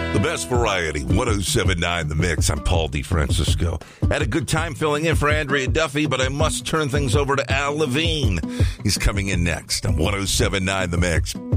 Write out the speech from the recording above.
The best variety, 107.9 The Mix. I'm Paul DeFrancisco. Had a good time filling in for Andrea Duffy, but I must turn things over to Al Levine. He's coming in next on 107.9 The Mix.